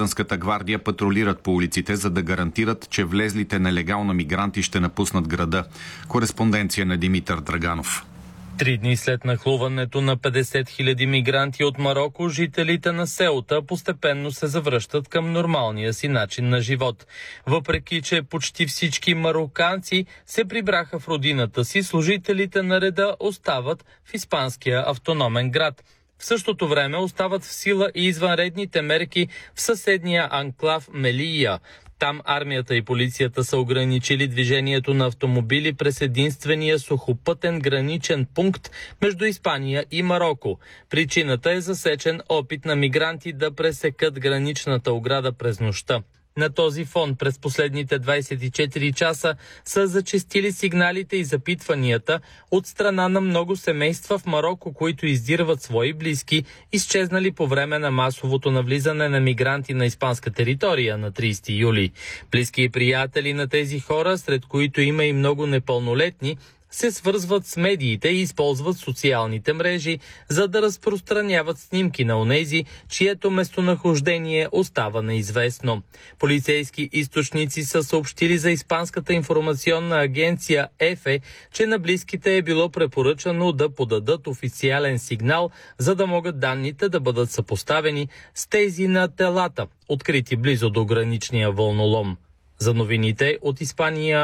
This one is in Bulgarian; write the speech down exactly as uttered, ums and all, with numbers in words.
гражданската гвардия патрулират по улиците, за да гарантират, че влезлите нелегално мигранти ще напуснат града. Кореспонденция на Димитър Драганов. Три дни след нахлуването на петдесет хиляди мигранти от Мароко, жителите на Сеута постепенно се завръщат към нормалния си начин на живот. Въпреки че почти всички мароканци се прибраха в родината си, служителите на реда остават в испанския автономен град. В същото време остават в сила и извънредните мерки в съседния анклав Мелия. Там армията и полицията са ограничили движението на автомобили през единствения сухопътен граничен пункт между Испания и Мароко. Причината е засечен опит на мигранти да пресекат граничната ограда през нощта. На този фон през последните двадесет и четири часа са зачестили сигналите и запитванията от страна на много семейства в Мароко, които издирват свои близки, изчезнали по време на масовото навлизане на мигранти на испанска територия на тридесети юли. Близки и приятели на тези хора, сред които има и много непълнолетни, се свързват с медиите и използват социалните мрежи, за да разпространяват снимки на онези, чието местонахождение остава неизвестно. Полицейски източници са съобщили за испанската информационна агенция ЕФЕ, че на близките е било препоръчано да подадат официален сигнал, за да могат данните да бъдат съпоставени с тези на телата, открити близо до граничния вълнолом. За новините от Испания